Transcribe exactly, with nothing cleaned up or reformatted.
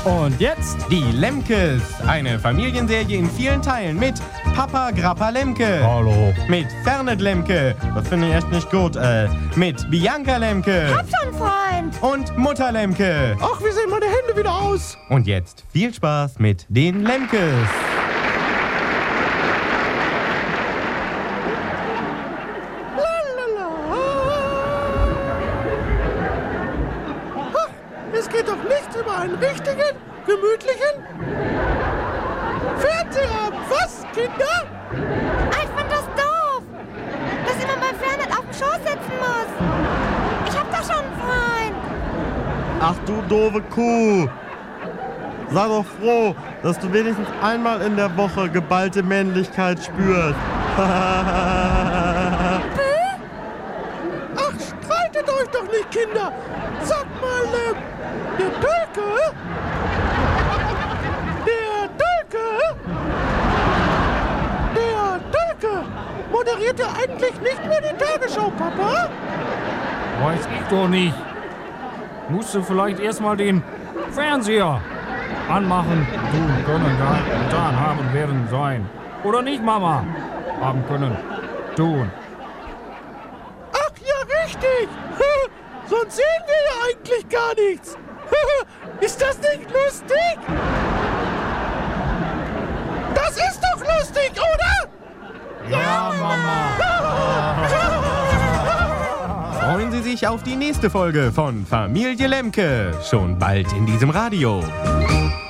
Und jetzt die Lemkes. Eine Familienserie in vielen Teilen mit Papa Grappa Lemke. Hallo. Mit Fernet Lemke. Das finde ich echt nicht gut. Äh, mit Bianca Lemke. Hab schon Freund. Und Mutter Lemke. Ach, wie sehen meine Hände wieder aus? Und jetzt viel Spaß mit den Lemkes. Es geht doch nichts über einen richtigen, gemütlichen Fernsehabend. Was, Kinder? Ich find das doof, dass ich immer beim Fernet auf dem Schoß sitzen muss. Ich hab doch schon einen Freund. Ach du doofe Kuh. Sei doch froh, dass du wenigstens einmal in der Woche geballte Männlichkeit spürst. Ach, streitet euch doch nicht, Kinder. Sag mal, äh, der Tölke? Der Tölke? Der Tölke? Moderiert er eigentlich nicht mehr die Tagesschau, Papa? Weiß ich doch nicht. Musst du vielleicht erstmal den Fernseher anmachen, tun können, getan haben werden sein. Oder nicht, Mama? Haben können, tun. Ach ja, richtig. Sonst sehen wir ja eigentlich gar nichts. Ist das nicht lustig? Das ist doch lustig, oder? Ja, Mama. Freuen Sie sich auf die nächste Folge von Familie Lemke. Schon bald in diesem Radio.